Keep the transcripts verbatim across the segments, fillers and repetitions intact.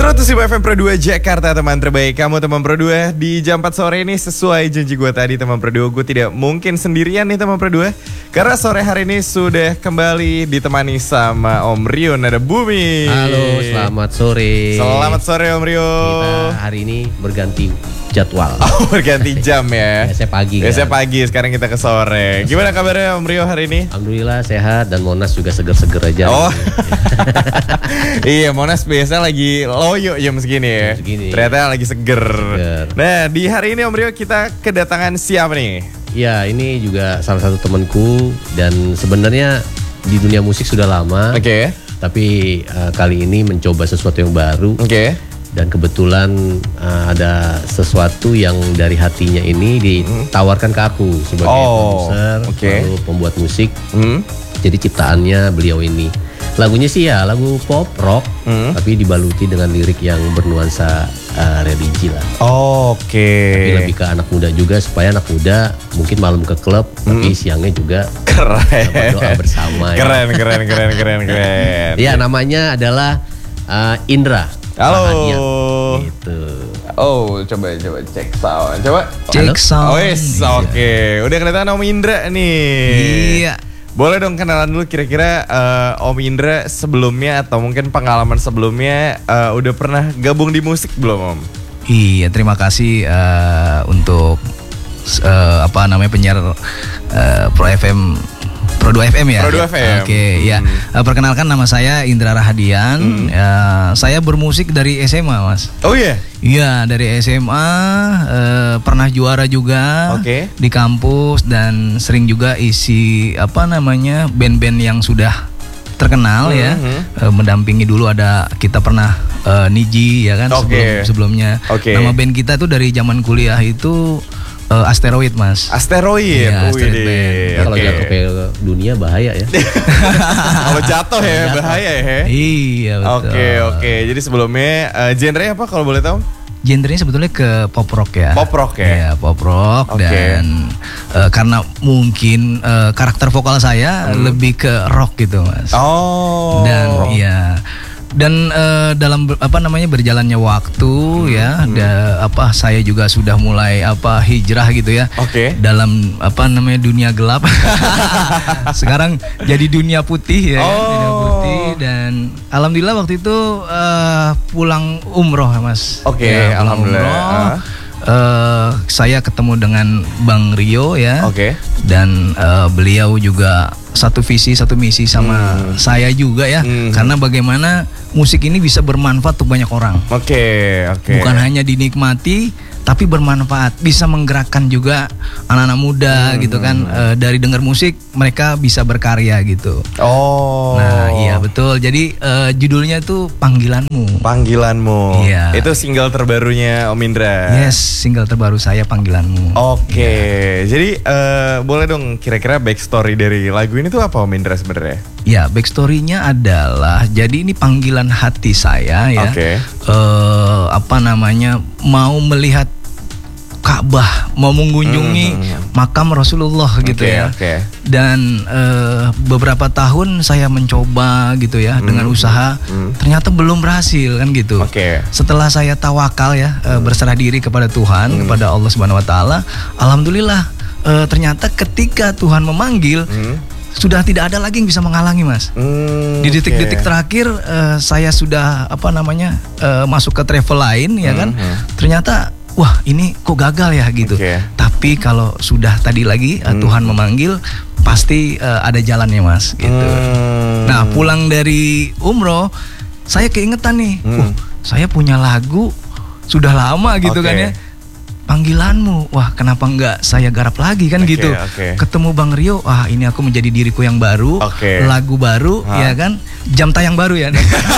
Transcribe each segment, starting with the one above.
seratus lima F M Pro dua Jakarta, teman terbaik kamu teman Pro dua. Di jam empat sore ini sesuai janji gue tadi teman Pro dua, gue tidak mungkin sendirian nih teman Pro dua. Karena sore hari ini sudah kembali ditemani sama Om Rio Nada Bumi. Halo, selamat sore. Selamat sore Om Rio. Kita hari ini berganti jadwal. Oh, berganti jam ya. Biasanya pagi kan? Biasanya pagi, sekarang kita ke sore. Gimana kabarnya Om Rio hari ini? Alhamdulillah sehat dan Monas juga seger-seger aja. Oh. Iya, Monas biasa lagi loyo jam segini ya. Jam segini. Ternyata lagi seger. Seger. Nah, di hari ini Om Rio kita kedatangan siapa nih? Ya, ini juga salah satu temanku dan sebenarnya di dunia musik sudah lama. Oke. Okay. Tapi uh, kali ini mencoba sesuatu yang baru. Oke. Okay. Dan kebetulan uh, ada sesuatu yang dari hatinya ini ditawarkan ke aku sebagai oh, produser, okay. lalu pembuat musik. Hmm. Jadi ciptaannya beliau ini. Lagunya sih ya lagu pop rock, hmm. tapi dibaluti dengan lirik yang bernuansa uh, religi lah. Oh, oke. Okay. Tapi lebih ke anak muda juga, supaya anak muda mungkin malam ke klub, hmm. tapi siangnya juga keren. Doa bersama. Keren, ya. keren, keren, keren, keren. Ya, namanya adalah uh, Indra. Halo. Gitu. Oh, coba coba cek sound. Coba cek sound. Oh, yes, oke. Okay. Udah kelihatan Om Indra nih. Iya. Boleh dong kenalan dulu kira-kira uh, Om Indra sebelumnya atau mungkin pengalaman sebelumnya uh, udah pernah gabung di musik belum Om? Iya, terima kasih uh, untuk uh, apa namanya penyiar uh, Pro F M Pro dua F M ya. Pro dua F M. Oke, okay, hmm. ya. Uh, perkenalkan nama saya Indra Rahadian. Hmm. Uh, saya bermusik dari S M A, Mas. Oh iya. Yeah? Iya, dari S M A. Uh, pernah juara juga. Okay. Di kampus dan sering juga isi apa namanya band-band yang sudah terkenal hmm. ya. Uh, mendampingi dulu ada kita pernah uh, Niji ya kan okay. sebelum sebelumnya. Okay. Nama band kita tuh dari zaman kuliah itu Uh, Asteroid, Mas. Asteroid. Ya, Asteroid band. Okay. Kalau jatuh ke dunia bahaya ya. Kalau jatuh ya jatuh. Bahaya ya. Iya betul. Oke okay, oke. Okay. Jadi sebelumnya uh, genre apa kalau boleh tahu? Genrenya sebetulnya ke pop rock ya. Pop rock ya. Iya, pop rock okay. dan uh, karena mungkin uh, karakter vokal saya hmm. lebih ke rock gitu, Mas. Oh. Dan iya. Dan uh, dalam apa namanya berjalannya waktu hmm, ya, hmm. da, apa saya juga sudah mulai apa hijrah gitu ya. Oke. Okay. Dalam apa namanya dunia gelap. Sekarang jadi dunia putih ya, oh. dunia putih dan alhamdulillah waktu itu uh, pulang umroh Mas. Oke, okay, ya, alhamdulillah. Umroh, uh. Uh, saya ketemu dengan Bang Rio ya. Oke. Okay. Dan uh, beliau juga satu visi satu misi sama hmm. saya juga ya, hmm. karena bagaimana musik ini bisa bermanfaat untuk banyak orang. Oke, okay, oke. Okay. Bukan hanya dinikmati, tapi bermanfaat, bisa menggerakkan juga anak-anak muda hmm. gitu kan. E, dari dengar musik mereka bisa berkarya gitu. Oh. Nah iya betul. Jadi e, judulnya tuh Panggilanmu. Panggilanmu. Iya. Itu single terbarunya Om Indra. Yes, single terbaru saya Panggilanmu. Oke. Okay. Iya. Jadi e, boleh dong kira-kira backstory dari lagu ini tuh apa Om Indra sebenarnya? Ya, backstorynya adalah jadi ini panggilan hati saya ya. Oke. Okay. E, apa namanya mau melihat Ka'bah, mau mengunjungi hmm. makam Rasulullah gitu okay, ya. Okay. Dan uh, beberapa tahun saya mencoba gitu ya hmm. dengan usaha, hmm. ternyata belum berhasil kan gitu. Okay. Setelah saya tawakal ya, hmm. uh, berserah diri kepada Tuhan, hmm. kepada Allah Subhanahu Wa Taala, alhamdulillah uh, ternyata ketika Tuhan memanggil. Hmm. Sudah tidak ada lagi yang bisa menghalangi Mas. Hmm, di detik-detik okay. terakhir uh, saya sudah apa namanya uh, masuk ke travel lain ya kan. Hmm. Ternyata wah ini kok gagal ya gitu. Okay. Tapi kalau sudah tadi lagi uh, hmm. Tuhan memanggil pasti uh, ada jalannya Mas gitu. Hmm. Nah pulang dari umroh saya keingetan nih. Hmm. Wah saya punya lagu sudah lama gitu okay. kan ya. Panggilanmu, wah kenapa enggak saya garap lagi kan okay, gitu. Okay. Ketemu Bang Rio, wah ini aku menjadi diriku yang baru, okay. lagu baru, ha? Ya kan, jam tayang baru ya.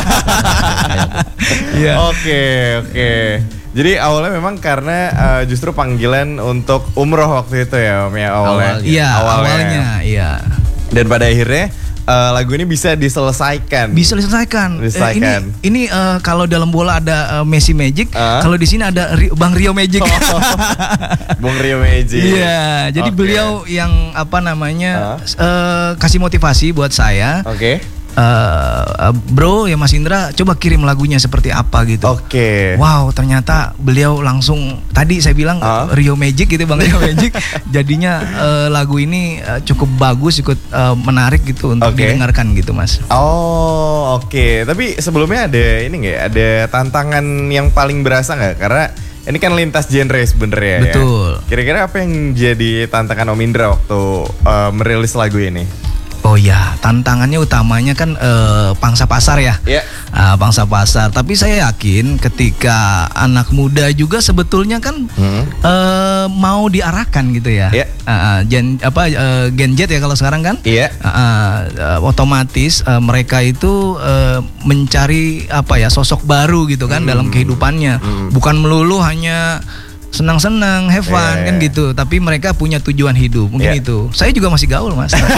Oke oke. Jadi awalnya memang karena uh, justru panggilan untuk umroh waktu itu ya Om ya awalnya. Iya awalnya. awalnya, iya. Dan pada akhirnya Uh, lagu ini bisa diselesaikan. Bisa diselesaikan. diselesaikan. Eh, ini ini uh, kalau dalam bola ada uh, Messi Magic, uh? kalau di sini ada Ri- Bang Rio Magic. Oh, Bang Rio Magic. Iya, jadi okay. beliau yang apa namanya uh? Uh, kasih motivasi buat saya. Oke. Okay. uh, bro ya Mas Indra coba kirim lagunya seperti apa gitu. Oke. Wow, ternyata beliau langsung tadi saya bilang uh. Rio Magic gitu Bang, Rio Magic. Jadinya uh, lagu ini uh, cukup bagus, ikut uh, menarik gitu untuk okay. didengarkan gitu Mas. Oh oke, okay. Tapi sebelumnya ada ini nggak? Ada tantangan yang paling berasa nggak? Karena ini kan lintas genre sebenarnya. Betul. Ya? Kira-kira apa yang jadi tantangan Om Indra waktu uh, merilis lagu ini? Oh ya, tantangannya utamanya kan uh, pangsa pasar ya, yeah. uh, pangsa pasar. Tapi saya yakin ketika anak muda juga sebetulnya kan hmm. uh, mau diarahkan gitu ya, yeah. uh, gen apa uh, Gen Z ya kalau sekarang kan, yeah. uh, uh, otomatis uh, mereka itu uh, mencari apa ya sosok baru gitu kan hmm. dalam kehidupannya, hmm. bukan melulu hanya senang-senang, have fun yeah, kan yeah. gitu. Tapi mereka punya tujuan hidup, mungkin yeah. itu. Saya juga masih gaul Mas. Oke,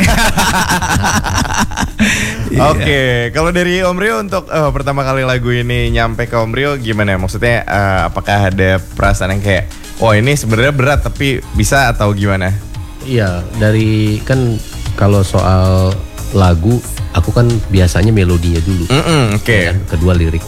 okay. Kalau dari Om Rio untuk uh, pertama kali lagu ini nyampe ke Om Rio gimana? Maksudnya uh, apakah ada perasaan yang kayak, oh ini sebenarnya berat tapi bisa atau gimana? Iya, dari kan kalau soal lagu, aku kan biasanya melodinya dulu, mm-hmm, oke. Okay. Ya, kedua lirik.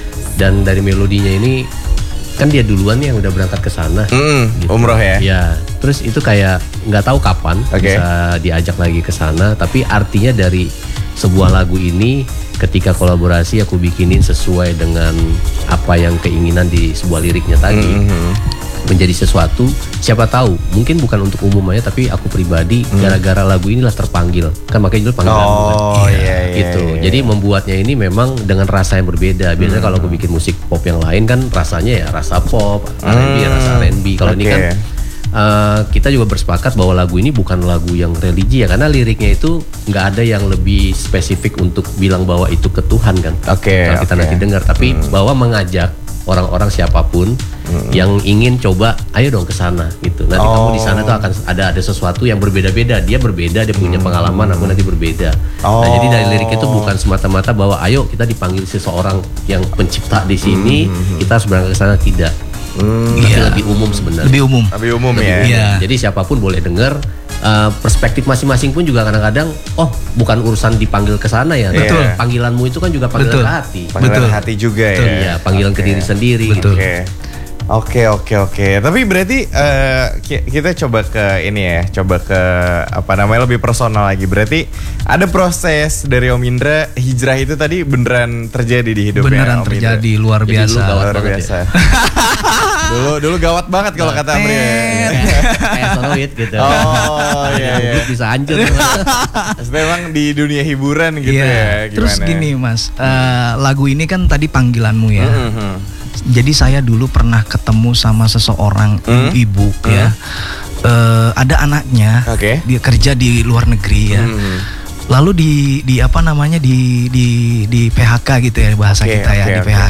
Dan dari melodinya ini kan dia duluan yang udah berangkat ke sana, mm, gitu. Umroh ya. Ya, terus itu kayak nggak tahu kapan okay. bisa diajak lagi ke sana. Tapi artinya dari sebuah lagu ini, ketika kolaborasi aku bikinin sesuai dengan apa yang keinginan di sebuah liriknya tadi, mm-hmm. menjadi sesuatu. Siapa tahu, mungkin bukan untuk umum aja, tapi aku pribadi mm. gara-gara lagu inilah terpanggil. Kan makanya judul panggilan. Oh kan? iya, iya gitu. Iya, iya. Jadi membuatnya ini memang dengan rasa yang berbeda. Biasanya mm. kalau aku bikin musik pop yang lain kan rasanya ya rasa pop, R and B, mm. rasa R and B. Kalau okay. ini kan uh, kita juga bersepakat bahwa lagu ini bukan lagu yang religi ya, karena liriknya itu nggak ada yang lebih spesifik untuk bilang bahwa itu ke Tuhan kan. Okay, kalau kita okay. nanti dengar, tapi mm. bahwa mengajak orang-orang siapapun hmm. yang ingin coba, ayo dong ke sana gitu. Nanti oh. kamu di sana tuh akan ada ada sesuatu yang berbeda-beda. Dia berbeda, dia punya hmm. pengalaman, aku nanti berbeda. Oh. Nah, jadi dari lirik itu bukan semata-mata bahwa ayo kita dipanggil seseorang yang pencipta di sini, hmm. kita harus berangkat ke sana, tidak. Hmm. Tapi yeah. lebih umum sebenarnya. Lebih umum. Lebih umum lebih ya. Umum. Yeah. Jadi siapapun boleh dengar. Uh, perspektif masing-masing pun juga kadang-kadang, oh bukan urusan dipanggil ke sana ya. Betul. Yeah. Panggilanmu itu kan juga panggilan Betul. ke hati. Panggilan Betul. hati juga Betul. ya. Ya, panggilan okay. ke diri sendiri. Betul. Gitu. Oke. Oke oke oke. Tapi berarti uh, kita coba ke ini ya, coba ke apa namanya lebih personal lagi. Berarti ada proses dari Om Indra hijrah itu tadi beneran terjadi di hidupnya. Beneran Om terjadi, Indra. luar Jadi biasa. dulu gawat Luar biasa. ya. dulu dulu gawat banget kalau kata Amri. Kayak kayak soloid gitu. Oh iya iya. Bisa hancur. Maksudnya emang di dunia hiburan gitu yeah. ya. Gimana? Terus gini Mas, uh, lagu ini kan tadi panggilanmu ya. Mm-hmm. Jadi saya dulu pernah ketemu sama seseorang mm-hmm. ibu mm-hmm. ya. Uh, ada anaknya, okay. dia kerja di luar negeri ya. Mm-hmm. Lalu di di apa namanya di di di P H K gitu ya bahasa okay, kita ya, okay, di okay. P H K.